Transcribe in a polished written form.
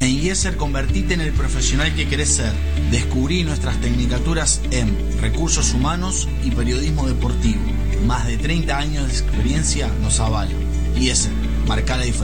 En IESER convertite en el profesional que querés ser. Descubrí nuestras tecnicaturas en Recursos Humanos y Periodismo Deportivo. Más de 30 años de experiencia nos avalan. IESER, marca la diferencia.